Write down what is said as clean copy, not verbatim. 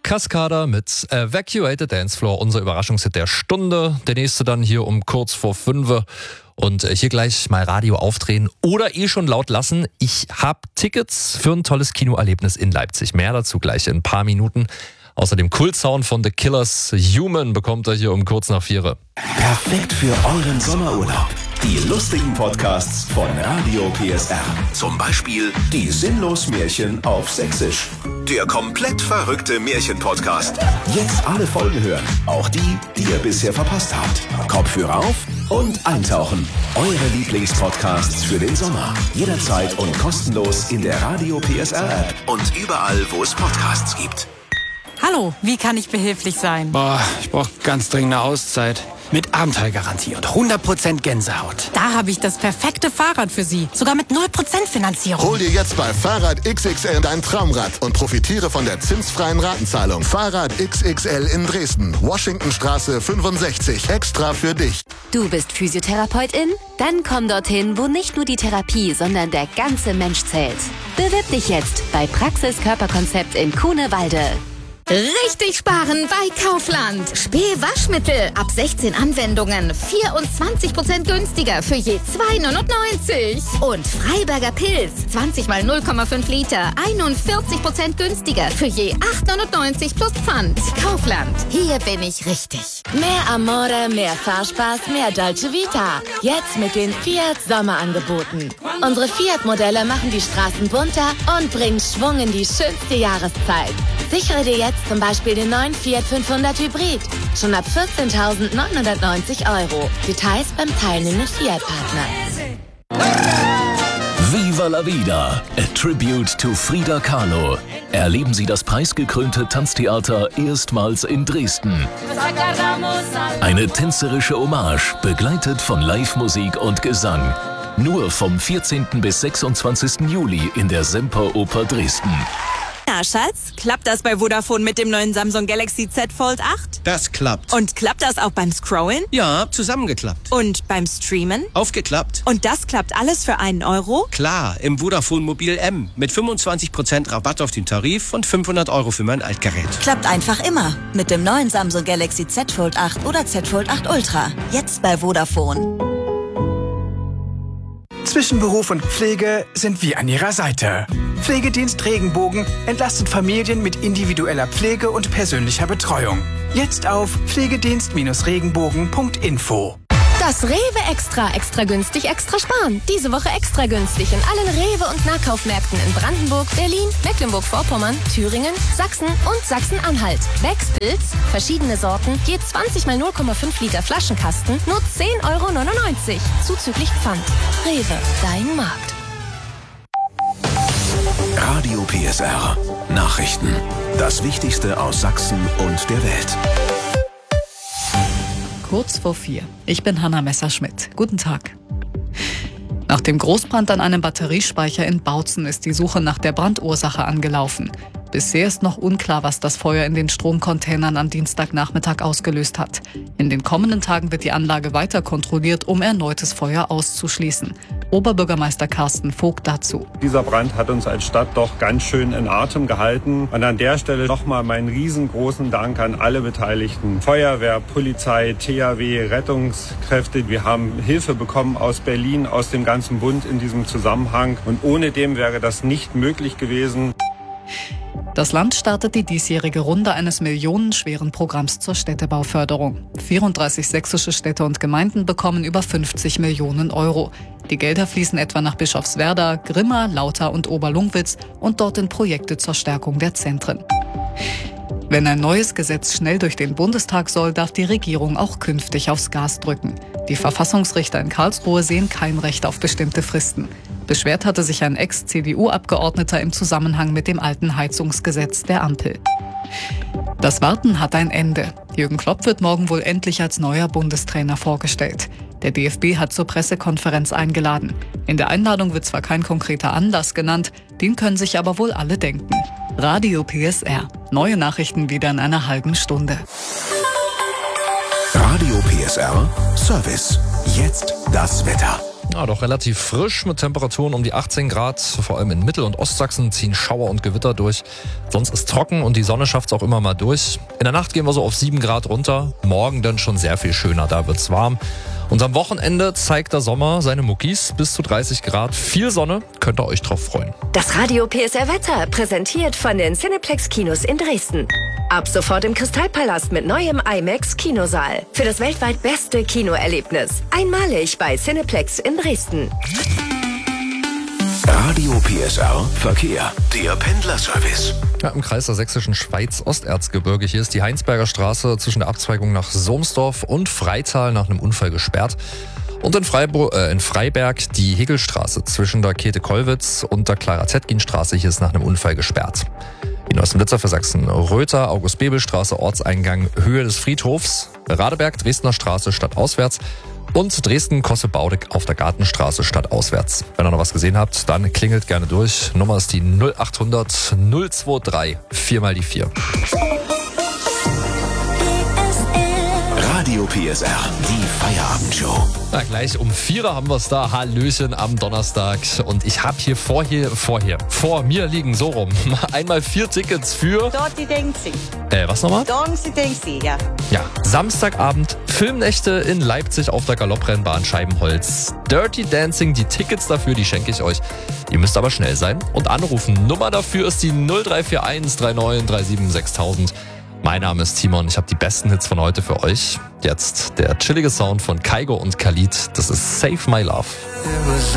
Cascada mit Evacuated Dance Floor, unser Überraschungshit der Stunde. Der nächste dann hier um kurz vor 5. Und hier gleich mal Radio aufdrehen oder schon laut lassen. Ich habe Tickets für ein tolles Kinoerlebnis in Leipzig. Mehr dazu gleich in ein paar Minuten. Außerdem Kultsound von The Killers, Human, bekommt ihr hier um kurz nach 4. Perfekt für euren Sommerurlaub. Die lustigen Podcasts von Radio PSR. Zum Beispiel die Sinnlos-Märchen auf Sächsisch. Der komplett verrückte Märchen-Podcast. Jetzt alle Folgen hören. Auch die, die ihr bisher verpasst habt. Kopfhörer auf und eintauchen. Eure Lieblingspodcasts für den Sommer. Jederzeit und kostenlos in der Radio PSR App und überall, wo es Podcasts gibt. Hallo, wie kann ich behilflich sein? Ich brauche ganz dringend eine Auszeit. Mit Abenteuergarantie und 100% Gänsehaut. Da habe ich das perfekte Fahrrad für Sie. Sogar mit 0% Finanzierung. Hol dir jetzt bei Fahrrad XXL dein Traumrad und profitiere von der zinsfreien Ratenzahlung. Fahrrad XXL in Dresden. Washingtonstraße 65. Extra für dich. Du bist Physiotherapeutin? Dann komm dorthin, wo nicht nur die Therapie, sondern der ganze Mensch zählt. Bewirb dich jetzt bei Praxis Körperkonzept in Kuhnewalde. Richtig sparen bei Kaufland. Spee-Waschmittel ab 16 Anwendungen 24% günstiger für je 2,99. Und Freiberger Pilz 20 mal 0,5 Liter 41% günstiger für je 8,99 plus Pfand. Kaufland, hier bin ich richtig. Mehr Amore, mehr Fahrspaß, mehr Dolce Vita. Jetzt mit den Fiat Sommerangeboten. Unsere Fiat-Modelle machen die Straßen bunter und bringen Schwung in die schönste Jahreszeit. Sichere dir jetzt zum Beispiel den neuen Fiat 500 Hybrid. Schon ab 14.990 €. Details beim teilnehmenden Fiat-Partner. Viva la Vida, a tribute to Frida Kahlo. Erleben Sie das preisgekrönte Tanztheater erstmals in Dresden. Eine tänzerische Hommage, begleitet von Live-Musik und Gesang. Nur vom 14. bis 26. Juli in der Semperoper Dresden. Na, Schatz, klappt das bei Vodafone mit dem neuen Samsung Galaxy Z Fold 8? Das klappt. Und klappt das auch beim Scrollen? Ja, zusammengeklappt. Und beim Streamen? Aufgeklappt. Und das klappt alles für einen Euro? Klar, im Vodafone Mobil M. Mit 25% Rabatt auf den Tarif und 500 € für mein Altgerät. Klappt einfach immer. Mit dem neuen Samsung Galaxy Z Fold 8 oder Z Fold 8 Ultra. Jetzt bei Vodafone. Zwischen Beruf und Pflege sind wir an Ihrer Seite. Pflegedienst Regenbogen entlastet Familien mit individueller Pflege und persönlicher Betreuung. Jetzt auf pflegedienst-regenbogen.info. Das Rewe extra günstig, extra sparen. Diese Woche extra günstig in allen Rewe- und Nahkaufmärkten in Brandenburg, Berlin, Mecklenburg-Vorpommern, Thüringen, Sachsen und Sachsen-Anhalt. Becks Pilz, verschiedene Sorten, je 20 mal 0,5 Liter Flaschenkasten, nur 10,99 € zuzüglich Pfand. Rewe, dein Markt. Radio PSR. Nachrichten. Das Wichtigste aus Sachsen und der Welt. Kurz vor 4. Ich bin Hanna Messerschmidt. Guten Tag. Nach dem Großbrand an einem Batteriespeicher in Bautzen ist die Suche nach der Brandursache angelaufen. Bisher ist noch unklar, was das Feuer in den Stromcontainern am Dienstagnachmittag ausgelöst hat. In den kommenden Tagen wird die Anlage weiter kontrolliert, um erneutes Feuer auszuschließen. Oberbürgermeister Carsten Vogt dazu. Dieser Brand hat uns als Stadt doch ganz schön in Atem gehalten. Und an der Stelle nochmal meinen riesengroßen Dank an alle Beteiligten. Feuerwehr, Polizei, THW, Rettungskräfte. Wir haben Hilfe bekommen aus Berlin, aus dem ganzen Bund in diesem Zusammenhang. Und ohne dem wäre das nicht möglich gewesen. Das Land startet die diesjährige Runde eines millionenschweren Programms zur Städtebauförderung. 34 sächsische Städte und Gemeinden bekommen über 50 Millionen €. Die Gelder fließen etwa nach Bischofswerda, Grimma, Lauter und Oberlungwitz und dort in Projekte zur Stärkung der Zentren. Wenn ein neues Gesetz schnell durch den Bundestag soll, darf die Regierung auch künftig aufs Gas drücken. Die Verfassungsrichter in Karlsruhe sehen kein Recht auf bestimmte Fristen. Beschwert hatte sich ein Ex-CDU-Abgeordneter im Zusammenhang mit dem alten Heizungsgesetz der Ampel. Das Warten hat ein Ende. Jürgen Klopp wird morgen wohl endlich als neuer Bundestrainer vorgestellt. Der DFB hat zur Pressekonferenz eingeladen. In der Einladung wird zwar kein konkreter Anlass genannt, den können sich aber wohl alle denken. Radio PSR. Neue Nachrichten wieder in einer halben Stunde. Radio PSR Service. Jetzt das Wetter. Ja, doch relativ frisch mit Temperaturen um die 18 Grad. Vor allem in Mittel- und Ostsachsen ziehen Schauer und Gewitter durch. Sonst ist trocken und die Sonne schafft es auch immer mal durch. In der Nacht gehen wir so auf 7 Grad runter. Morgen dann schon sehr viel schöner, da wird's warm. Und am Wochenende zeigt der Sommer seine Muckis, bis zu 30 Grad. Viel Sonne, könnt ihr euch drauf freuen. Das Radio PSR Wetter, präsentiert von den Cineplex Kinos in Dresden. Ab sofort im Kristallpalast mit neuem IMAX Kinosaal. Für das weltweit beste Kinoerlebnis. Einmalig bei Cineplex in Dresden. Radio PSR Verkehr, der Pendlerservice. Ja, im Kreis der sächsischen Schweiz Osterzgebirge. Hier ist die Heinsberger Straße zwischen der Abzweigung nach Sohmsdorf und Freital nach einem Unfall gesperrt. Und in Freiberg die Hegelstraße zwischen der Käthe-Kollwitz und der Clara-Zetkin-Straße. Hier ist nach einem Unfall gesperrt. Die neuesten Blitzer für Sachsen: Röther, August-Bebel-Straße, Ortseingang, Höhe des Friedhofs, Radeberg, Dresdner Straße, stadtauswärts und Dresden-Kosse-Baudig auf der Gartenstraße, stadtauswärts. Wenn ihr noch was gesehen habt, dann klingelt gerne durch. Nummer ist die 0800 023 4 mal die 4. Radio PSR, die Feierabendshow. Na, gleich um 4 haben wir es da. Hallöchen am Donnerstag. Und ich habe hier vor mir liegen, so rum, einmal 4 Tickets für... Dirty Dancing. Was nochmal? Dirty Dancing, ja. Ja, Samstagabend, Filmnächte in Leipzig auf der Galopprennbahn Scheibenholz. Dirty Dancing, die Tickets dafür, die schenke ich euch. Ihr müsst aber schnell sein und anrufen. Nummer dafür ist die 0341 39 37 6000. Mein Name ist Timon, ich habe die besten Hits von heute für euch. Jetzt der chillige Sound von Kaigo und Khalid. Das ist Save My Love.